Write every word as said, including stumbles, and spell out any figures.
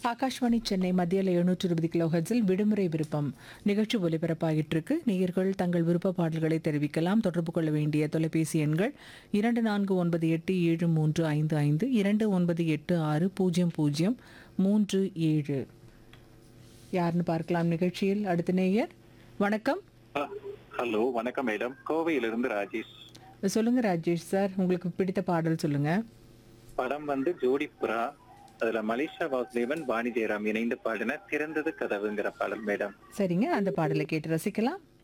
ஆகாஷ்வாணி சென்னை மத்தியில் எழுநூற்று இருபது கிலோ ஹெர்ட்ஸில் விடுமுறை விருப்பம் நிகழ்ச்சி ஒலிபரப்பாகிட்டு இருக்கு. நேயர்கள் தங்கள் விருப்ப பாடல்களை தெரிவிக்கலாம். தொடர்பு கொள்ள வேண்டிய தொலைபேசி எண்கள் இரண்டு நான்கு ஒன்பது எட்டு ஏழு மூன்று ஐந்து ஐந்து இரண்டு ஒன்பது எட்டு ஆறு பூஜ்ஜியம் பூஜ்ஜியம் மூன்று ஏழு. யாருன்னு பார்க்கலாம் நிகழ்ச்சியில். அடுத்த நேயர் வணக்கம். ஹலோ, வணக்கம் மேடம். கோவையிலிருந்து ராஜேஷ். சொல்லுங்க ராஜேஷ் சார், உங்களுக்கு பிடித்த பாடல் சொல்லுங்க. படம் வந்து ஜோடிப்புறா. அதுல மலேசியா வாசுதேவன், வாணி ஜெயராம் இணைந்து பாடின திறந்தது கதவுங்கிற பாடல் மேடம். சரிங்க, அந்த பாடலை கேட்டு ரசிக்கலாம்.